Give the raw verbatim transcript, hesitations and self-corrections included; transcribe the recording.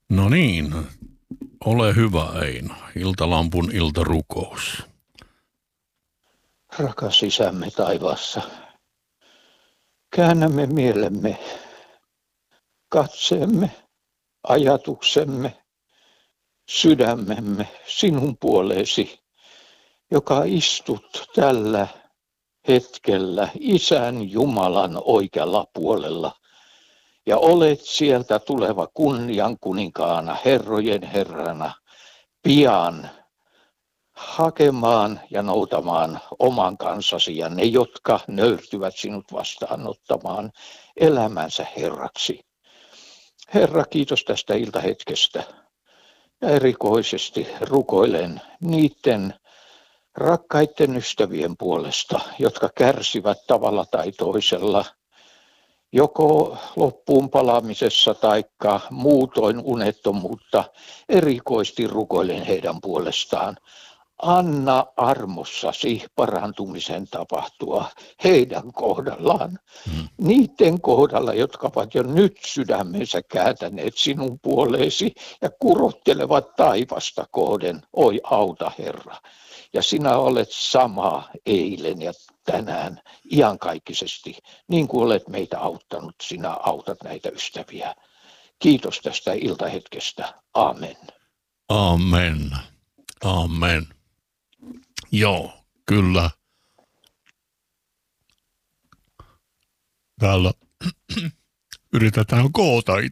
No niin, ole hyvä Eino. Iltalampun iltarukous. Rakas Isämme taivaassa, käännämme mielemme, katseemme, ajatuksemme, sydämemme sinun puoleesi, joka istut tällä hetkellä Isän Jumalan oikealla puolella ja olet sieltä tuleva kunnian kuninkaana, herrojen herrana, pian hakemaan ja noutamaan oman kansasi ja ne, jotka nöyrtyvät sinut vastaanottamaan elämänsä Herraksi. Herra, kiitos tästä iltahetkestä ja erikoisesti rukoilen niiden rakkaiden ystävien puolesta, jotka kärsivät tavalla tai toisella, joko loppuun palaamisessa tai muutoin unettomuutta, erikoisesti rukoilen heidän puolestaan. Anna armossasi parantumisen tapahtua heidän kohdallaan, mm. niiden kohdalla, jotka ovat jo nyt sydämensä kääntäneet sinun puoleesi ja kurottelevat taivasta kohden. Oi auta Herra. Ja sinä olet sama eilen ja tänään iankaikkisesti, niin kuin olet meitä auttanut, sinä autat näitä ystäviä. Kiitos tästä iltahetkestä. Amen. Amen. Amen. Joo, kyllä. Täällä yritetään koota